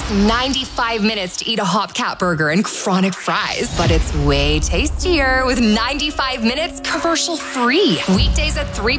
takes 95 minutes to eat a Hopcat burger and chronic fries, but it's way tastier with 95 minutes commercial free. Weekdays at 3